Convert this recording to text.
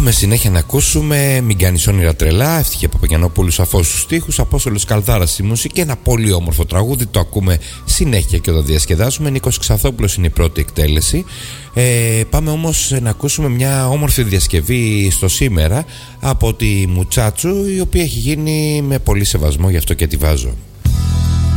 Έχουμε συνέχεια να ακούσουμε Μην κάνεις όνειρα τρελά, Ευτυχία Παπαγιαννόπουλου σαφώς στους στίχους, Απόστολος Καλδάρας στη μουσική. Ένα πολύ όμορφο τραγούδι, το ακούμε συνέχεια και το διασκεδάζουμε. Νίκος Ξαθόπουλος είναι η πρώτη εκτέλεση. Πάμε όμως να ακούσουμε μια όμορφη διασκευή στο σήμερα από τη Μουτσάτσου, η οποία έχει γίνει με πολύ σεβασμό, γι' αυτό και τη βάζω.